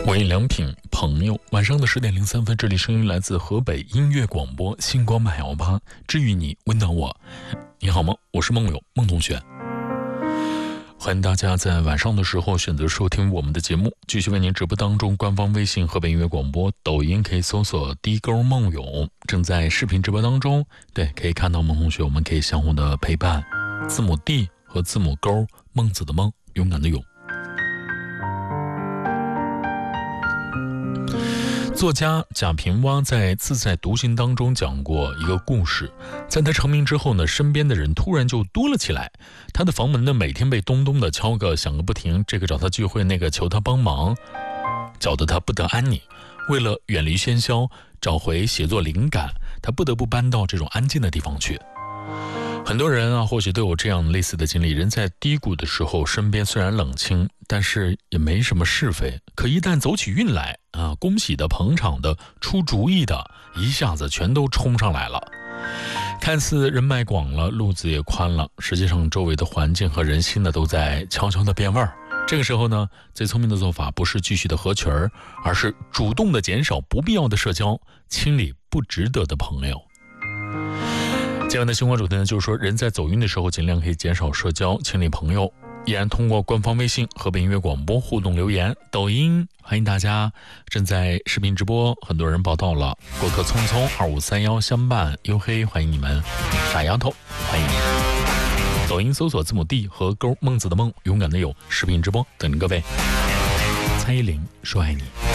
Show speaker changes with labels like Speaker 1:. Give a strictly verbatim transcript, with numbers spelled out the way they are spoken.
Speaker 1: 我印良品朋友，晚上的十点零三分，这里声音来自河北音乐广播星光慢摇吧，治愈你，温暖我。你好吗？我是梦友孟同学，欢迎大家在晚上的时候选择收听我们的节目。继续为您直播当中，官方微信河北音乐广播，抖音可以搜索低勾梦友，正在视频直播当中。对，可以看到孟同学，我们可以相互的陪伴。字母 D 和字母勾，孟子的孟，勇敢的勇。作家贾平凹在《自在独行》当中讲过一个故事，在他成名之后呢，身边的人突然就多了起来，他的房门呢每天被咚咚的敲个响个不停，这个找他聚会，那个求他帮忙，搅得他不得安宁。为了远离喧嚣，找回写作灵感，他不得不搬到这种安静的地方去。很多人啊，或许都有这样类似的经历，人在低谷的时候，身边虽然冷清，但是也没什么是非，可一旦走起运来啊，恭喜的、捧场的、出主意的，一下子全都冲上来了。看似人脉广了，路子也宽了，实际上周围的环境和人心呢都在悄悄的变味儿。这个时候呢，最聪明的做法不是继续的合群儿，而是主动的减少不必要的社交，清理不值得的朋友。今晚的星光主题呢，就是说人在走运的时候，尽量可以减少社交，清理朋友。依然通过官方微信河北音乐广播互动留言，抖音欢迎大家，正在视频直播，很多人报道了。过客匆匆二五三幺相伴黝黑，欢迎你们。傻丫头欢迎你。抖音搜索字母 D 和勾孟子的孟，勇敢的有，视频直播等着各位。蔡依林说爱你。